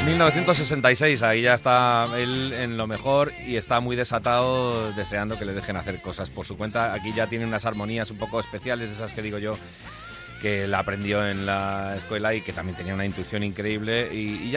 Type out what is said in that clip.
1966, ahí ya está él en lo mejor y está muy desatado, deseando que le dejen hacer cosas por su cuenta. Aquí ya tiene unas armonías un poco especiales, de esas que digo yo, que la aprendió en la escuela y que también tenía una intuición increíble y ya